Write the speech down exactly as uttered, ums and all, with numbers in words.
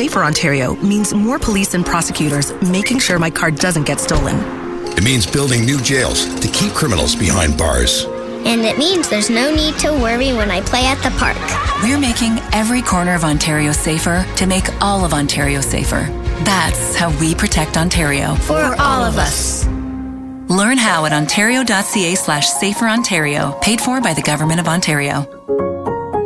Safer Ontario means more police and prosecutors making sure my car doesn't get stolen. It means building new jails to keep criminals behind bars. And it means there's no need to worry when I play at the park. We're making every corner of Ontario safer to make all of Ontario safer. That's how we protect Ontario. For all of us. Learn how at ontario.ca slash safer Ontario, paid for by the Government of Ontario.